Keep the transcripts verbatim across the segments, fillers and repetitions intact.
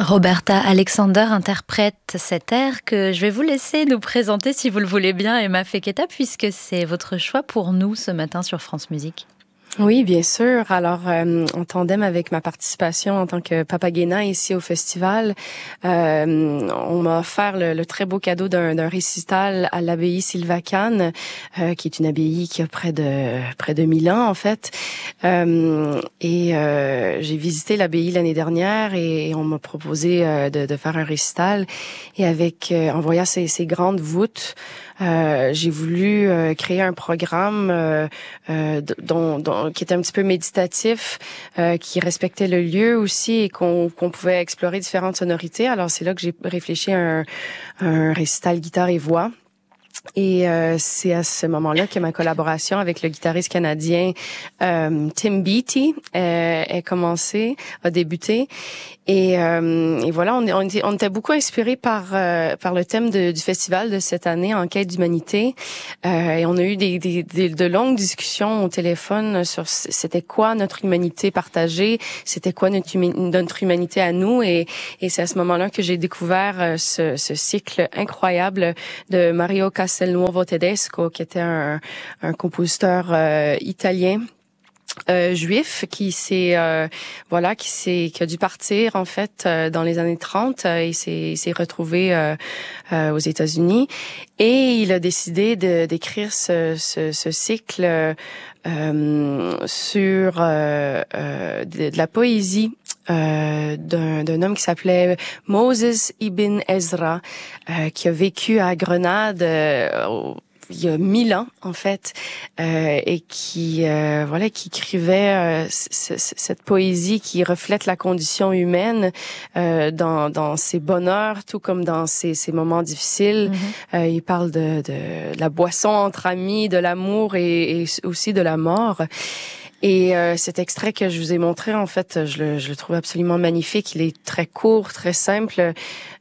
Roberta Alexander interprète cet air que je vais vous laisser nous présenter si vous le voulez bien, Emma Feketa, puisque c'est votre choix pour nous ce matin sur France Musique. Oui, bien sûr. Alors, euh, en tandem avec ma participation en tant que papagena ici au festival, euh, on m'a offert le, le très beau cadeau d'un, d'un récital à l'abbaye Sylvacane, euh, qui est une abbaye qui a près de près de mille ans en fait. Euh, et euh, j'ai visité l'abbaye l'année dernière et, et on m'a proposé euh, de, de faire un récital. Et avec euh, en voyant ces, ces grandes voûtes, euh, j'ai voulu euh, créer un programme euh, euh, dont, dont qui était un petit peu méditatif, euh, qui respectait le lieu aussi et qu'on, qu'on pouvait explorer différentes sonorités. Alors c'est là que j'ai réfléchi à un, un récital guitare et voix. Et euh, c'est à ce moment-là que ma collaboration avec le guitariste canadien euh, Tim Beattie euh, a commencé, a débuté. Et, euh, et voilà, on, on, était, on était beaucoup inspirés par euh, par le thème de, du festival de cette année, En quête d'humanité. Euh, et on a eu des, des, des de longues discussions au téléphone sur c'était quoi notre humanité partagée, c'était quoi notre, notre humanité à nous. Et, et c'est à ce moment-là que j'ai découvert ce, ce cycle incroyable de Mario Castelnuovo Tedesco, qui était un, un compositeur euh, italien. Euh, juif qui s'est euh, voilà qui s'est qui a dû partir en fait euh, dans les années trente euh, et s'est il s'est retrouvé euh, euh, aux États-Unis et il a décidé de d'écrire ce ce, ce cycle euh, sur euh, euh, de, de la poésie Euh, d'un, d'un homme qui s'appelait Moses Ibn Ezra, euh, qui a vécu à Grenade euh, au il y a mille ans en fait, euh, et qui euh, voilà qui écrivait euh, c- c- cette poésie qui reflète la condition humaine euh, dans dans ses bonheurs tout comme dans ses, ses moments difficiles. Mm-hmm. Euh, il parle de, de de la boisson entre amis, de l'amour et, et aussi de la mort. Et euh, cet extrait que je vous ai montré, en fait, je le, je le trouve absolument magnifique. Il est très court, très simple.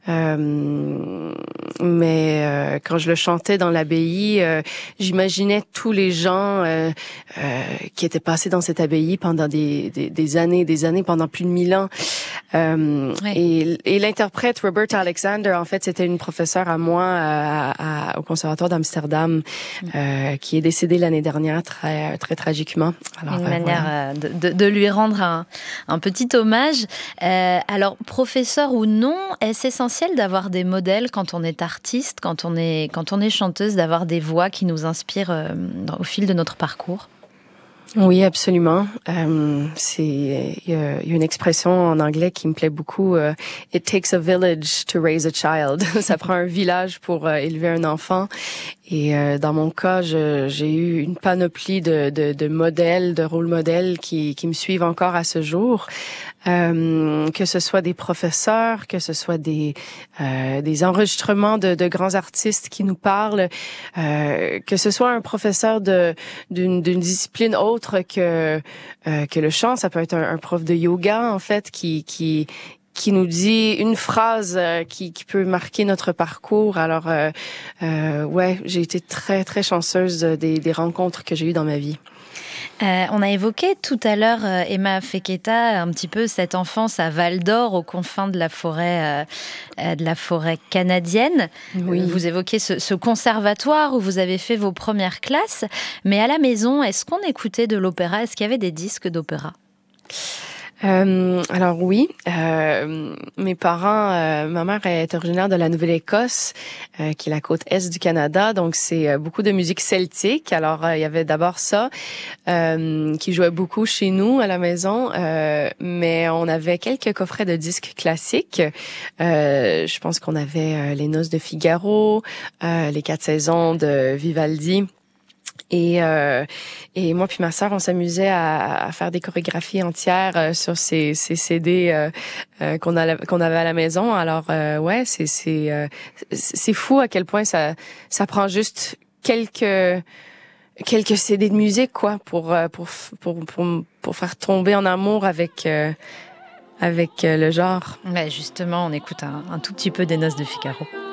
Euh, mais euh, quand je le chantais dans l'abbaye, euh, j'imaginais tous les gens euh, euh, qui étaient passés dans cette abbaye pendant des, des, des années, des années, pendant plus de mille ans. Euh, oui. et, et l'interprète Robert Alexander, en fait, c'était une professeure à moi à, à, au Conservatoire d'Amsterdam, mmh. euh, qui est décédée l'année dernière très, très tragiquement. Alors, une euh, manière voilà. de, de, de lui rendre un, un petit hommage. Euh, alors, professeur ou non, est-ce essentiel d'avoir des modèles quand on est artiste, quand on est, quand on est chanteuse, d'avoir des voix qui nous inspirent euh, au fil de notre parcours ? Oui, absolument. Euh, c'est il y, a, il y a une expression en anglais qui me plaît beaucoup. Uh, It takes a village to raise a child. Ça prend un village pour euh, élever un enfant. Et euh, dans mon cas, je, j'ai eu une panoplie de, de, de modèles, de rôles modèles qui, qui me suivent encore à ce jour. Euh, que ce soit des professeurs, que ce soit des euh, des enregistrements de, de grands artistes qui nous parlent, euh, que ce soit un professeur de d'une, d'une discipline autre que euh, que le chant, ça peut être un, un prof de yoga en fait qui qui qui nous dit une phrase euh, qui, qui peut marquer notre parcours. Alors, euh, euh, ouais, j'ai été très, très chanceuse des, des rencontres que j'ai eues dans ma vie. Euh, on a évoqué tout à l'heure, euh, Emma Feketa, un petit peu cette enfance à Val d'Or, aux confins de la forêt, euh, de la forêt canadienne. Oui. Vous évoquez ce, ce conservatoire où vous avez fait vos premières classes. Mais à la maison, est-ce qu'on écoutait de l'opéra ? Est-ce qu'il y avait des disques d'opéra ? Euh, alors oui, euh, mes parents, euh, ma mère est originaire de la Nouvelle-Écosse, euh, qui est la côte est du Canada, donc c'est euh, beaucoup de musique celtique. Alors euh, il y avait d'abord ça, euh, qui jouait beaucoup chez nous à la maison, euh, mais on avait quelques coffrets de disques classiques. Euh, je pense qu'on avait euh, Les Noces de Figaro, euh, Les Quatre Saisons de Vivaldi. Et euh, et moi puis ma sœur, on s'amusait à, à faire des chorégraphies entières euh, sur ces ces C D euh, euh, qu'on a qu'on avait à la maison. Alors euh, ouais, c'est c'est euh, c'est fou à quel point ça ça prend juste quelques quelques C D de musique quoi pour pour pour pour pour faire tomber en amour avec euh, avec euh, le genre. Mais justement, on écoute un, un tout petit peu des Noces de Figaro.